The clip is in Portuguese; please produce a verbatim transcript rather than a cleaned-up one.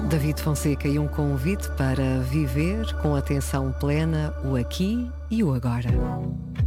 David Fonseca e um convite para viver com atenção plena o aqui e o agora.